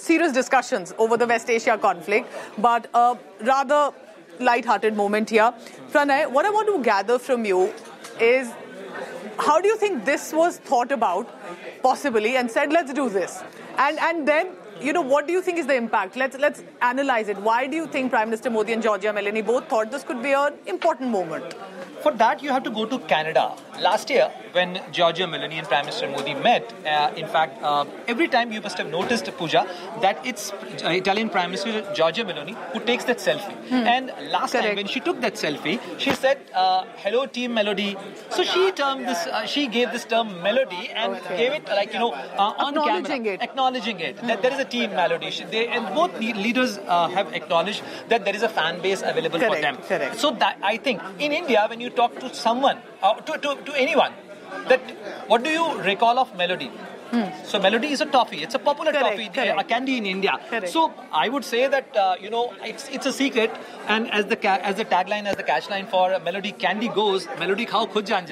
serious discussions over the West Asia conflict, but a rather light-hearted moment here. Pranay, what I want to gather from you is, how do you think this was thought about, possibly, and said, let's do this? And then, what do you think is the impact? Let's analyze it. Why do you think Prime Minister Modi and Giorgia Meloni both thought this could be an important moment? For that, you have to go to Canada. Last year, when Giorgia Meloni and Prime Minister Modi met, in fact, every time you must have noticed, Pooja, that it's Italian Prime Minister Giorgia Meloni who takes that selfie. And last time, when she took that selfie, she said, hello, Team Melody. So she gave this term Melody and gave it on camera. Acknowledging it. That there is a Team Melody. And both leaders have acknowledged that there is a fan base available for them. So that, I think, in India, when you talk to someone, to anyone, that what do you recall of Melody? So Melody is a toffee. It's a popular toffee, a candy in India. So I would say that it's a secret. And as the tagline, as the catchline for Melody candy goes, Melody khao khud jaan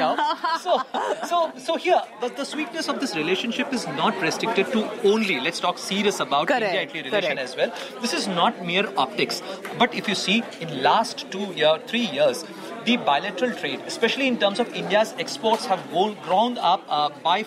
jao. So here the sweetness of this relationship is not restricted to only. Let's talk serious about India-Italy relation as well. This is not mere optics. But if you see in last 3 years, the bilateral trade, especially in terms of India's exports, have grown up by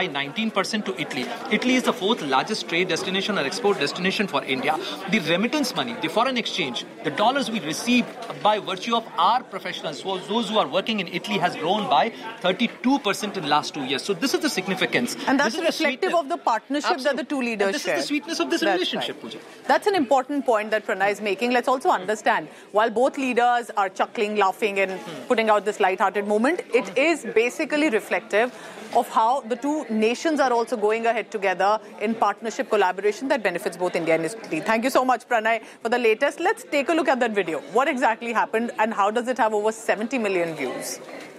19% to Italy. Italy is the 4th largest trade destination or export destination for India. The remittance money, the foreign exchange, the dollars we receive by virtue of our professionals, those who are working in Italy, has grown by 32% in the last 2 years. So this is the significance. And that's reflective of the partnership that the two leaders share. This is the sweetness of this relationship, Pooja. That's an important point that Pranay is making. Let's also understand, while both leaders are chuckling, laughing and putting out this light-hearted moment, it is basically reflective of how the two nations are also going ahead together in partnership collaboration that benefits both India and Italy. Thank you so much, Pranay, for the latest. Let's take a look at that video. What exactly happened and how does it have over 70 million views?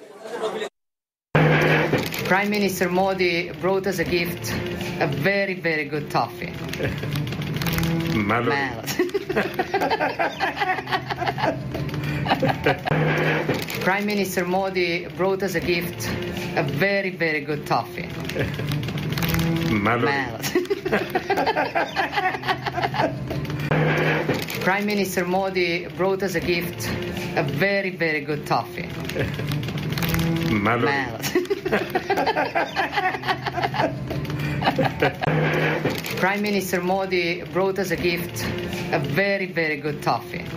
Prime Minister Modi brought us a gift, a very, very good toffee. Prime Minister Modi brought us a gift, a very, very good toffee. Prime Minister Modi brought us a gift, a very, very good toffee. Prime Minister Modi brought us a gift, a very, very good toffee.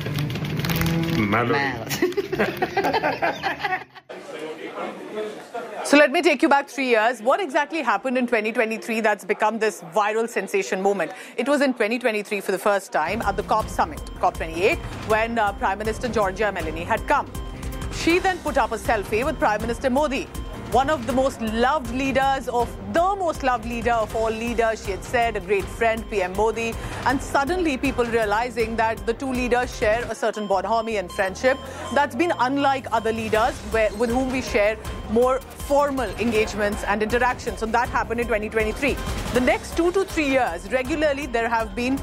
So let me take you back 3 years. What exactly happened in 2023 that's become this viral sensation moment? It was in 2023 for the first time at the COP summit, COP28, when Prime Minister Giorgia Meloni had come. She then put up a selfie with Prime Minister Modi, one of the most loved leaders the most loved leader of all leaders, she had said, a great friend, PM Modi. And suddenly people realizing that the two leaders share a certain bonhomie and friendship that's been unlike other leaders with whom we share more formal engagements and interactions. So that happened in 2023. The next 2 to 3 years, regularly there have been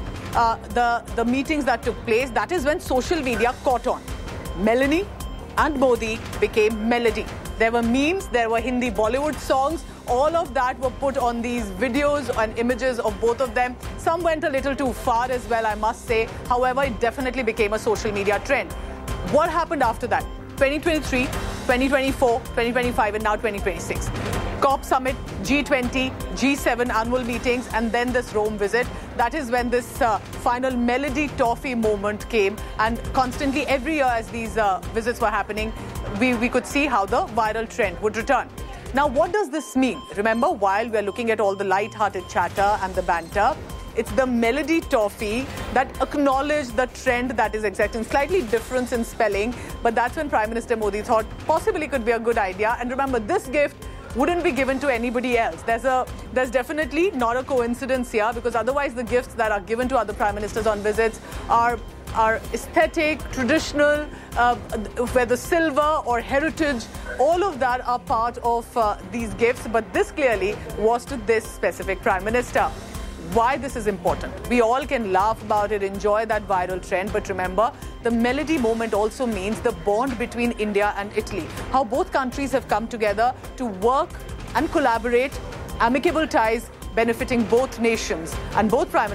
the meetings that took place. That is when social media caught on. Meloni and Modi became Melody. There were memes, there were Hindi Bollywood songs. All of that were put on these videos and images of both of them. Some went a little too far as well, I must say. However, it definitely became a social media trend. What happened after that? 2023, 2024, 2025, and now 2026. COP summit, G20, G7 annual meetings, and then this Rome visit. That is when this final Melody toffee moment came. And constantly, every year as these visits were happening, we could see how the viral trend would return. Now, what does this mean? Remember, while we're looking at all the light-hearted chatter and the banter, it's the Melody toffee that acknowledged the trend that is exacting. Slightly difference in spelling, but that's when Prime Minister Modi thought possibly could be a good idea. And remember, this gift wouldn't be given to anybody else. There's definitely not a coincidence here, because otherwise the gifts that are given to other prime ministers on visits are aesthetic, traditional, whether silver or heritage, all of that are part of these gifts. But this clearly was to this specific prime minister. Why this is important? We all can laugh about it, enjoy that viral trend, but remember, the Melody moment also means the bond between India and Italy. How both countries have come together to work and collaborate, amicable ties benefiting both nations. And both prime